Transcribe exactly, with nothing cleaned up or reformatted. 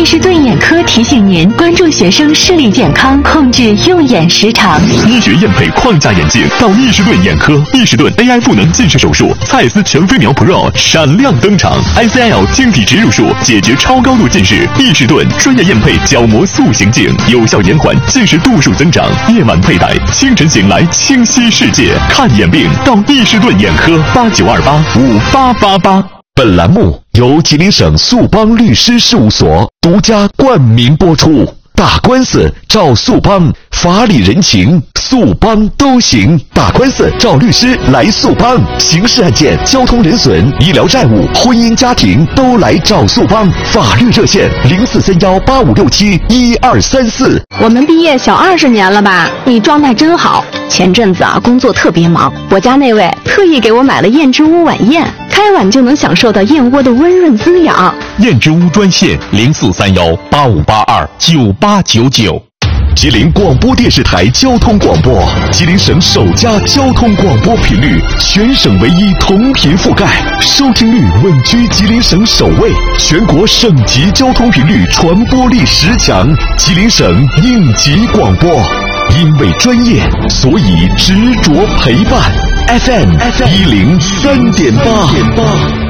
易士顿眼科提醒您关注学生视力健康，控制用眼时长。 医学验配框架眼镜到易士顿眼科，易士顿 A I 赋能近视手术，蔡司全飞秒 Pro 闪亮登场 ，I C L 晶体植入术解决超高度近视，易士顿专业验配角膜塑形镜，有效延缓近视度数增长。夜晚佩戴，清晨醒来清晰世界。看眼病到易士顿眼科，八九二八五八八八。 本栏目由吉林省速邦律师事务所独家冠名播出。打官司找速邦，法理人情速邦都行。打官司找律师来速邦，刑事案件、交通人损、医疗债务、婚姻家庭都来找速邦。法律热线零四三幺八五六七一二三四。 我们毕业小二十年了吧？你状态真好。前阵子啊，工作特别忙，我家那位特意给我买了燕之屋晚宴，开碗就能享受到燕窝的温润滋养。 燕之屋专线零四三幺八五八二九八九九。 吉林广播电视台交通广播，吉林省首家交通广播频率，全省唯一同频覆盖，收听率稳居吉林省首位，全国省级交通频率传播力十强，吉林省应急广播。因为专业，所以执着陪伴。F M 一零三点八。